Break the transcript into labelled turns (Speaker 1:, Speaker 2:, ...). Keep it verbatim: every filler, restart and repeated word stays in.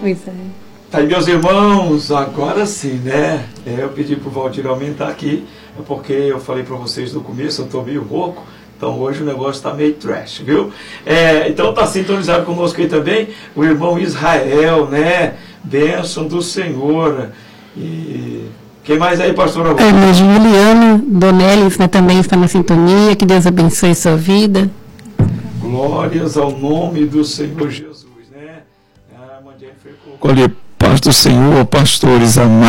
Speaker 1: Pois é.
Speaker 2: Tá aí, meus irmãos, agora sim, né? É, eu pedi pro Valdir aumentar aqui, é porque eu falei para vocês no começo, eu tô meio rouco, então hoje o negócio tá meio trash, viu? É, então tá sintonizado conosco aí também o irmão Israel, né? Bênção do Senhor. E quem mais aí, pastor?
Speaker 1: A irmã Juliana Donelis, né, também está na sintonia, que Deus abençoe sua vida.
Speaker 2: Glórias ao nome do Senhor Jesus, né? A irmã Jennifer colocou ali, paz do Senhor, pastores amados.